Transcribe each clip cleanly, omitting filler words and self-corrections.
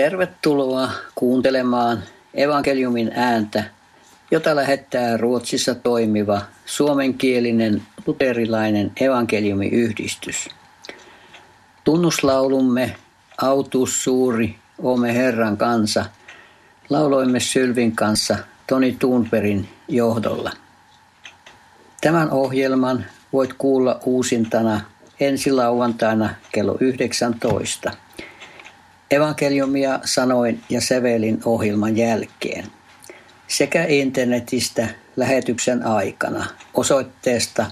Tervetuloa kuuntelemaan evankeliumin ääntä, jota lähettää Ruotsissa toimiva suomenkielinen luterilainen evankeliumiyhdistys. Tunnuslaulumme Autuus suuri, oome Herran kansa lauloimme Sylvin kanssa Toni Thunbergin johdolla. Tämän ohjelman voit kuulla uusintana ensi lauantaina kello 19. Evankeliumia sanoin ja sävelin ohjelman jälkeen sekä internetistä lähetyksen aikana osoitteesta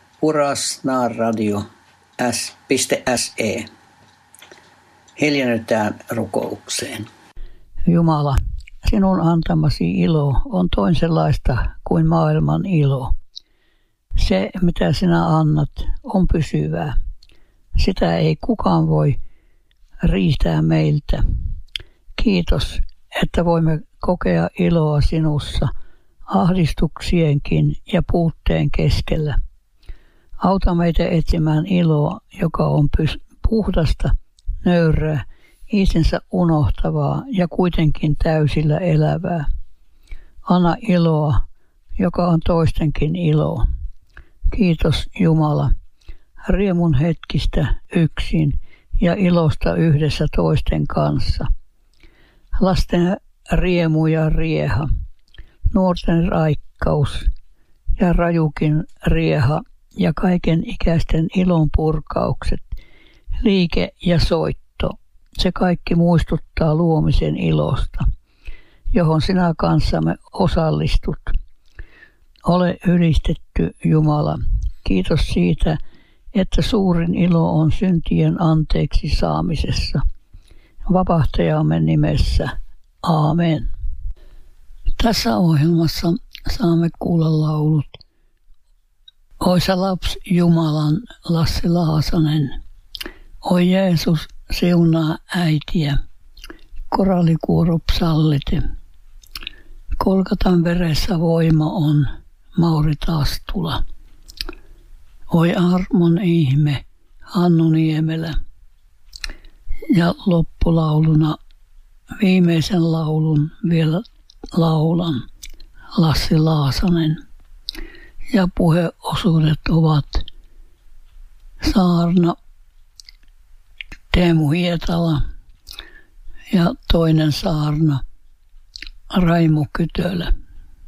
purasnaarradio.se. Hiljennytään rukoukseen. Jumala, sinun antamasi ilo on toisenlaista kuin maailman ilo. Se, mitä sinä annat, on pysyvää. Sitä ei kukaan voi riistää meiltä. Kiitos, että voimme kokea iloa sinussa ahdistuksienkin ja puutteen keskellä. Auta meitä etsimään iloa, joka on puhdasta, nöyrää, itsensä unohtavaa ja kuitenkin täysillä elävää. Anna iloa, joka on toistenkin ilo. Kiitos Jumala, riemun hetkistä yksin ja ilosta yhdessä toisten kanssa. Lasten riemu ja rieha, nuorten raikkaus ja rajukin rieha ja kaiken ikäisten ilon purkaukset, liike ja soitto, se kaikki muistuttaa luomisen ilosta, johon sinä kanssamme osallistut. Ole ylistetty Jumala. Kiitos siitä, että suurin ilo on syntien anteeksi saamisessa. Vapahtajamme nimessä. Aamen. Tässä ohjelmassa saamme kuulla laulut. Oi sä lapsi Jumalan, Lassi Laasanen. Oi Jeesus, siunaa äitiä. Korallikuoro psallite. Kolkatan veressä voima on, Mauri Tastula. Oi armon ihme, Hannu Niemelä. Ja loppulauluna viimeisen laulun vielä laulan, Lassi Laasanen. Ja puheosuudet ovat saarna, Teemu Hietala ja toinen saarna, Raimo Kytölä.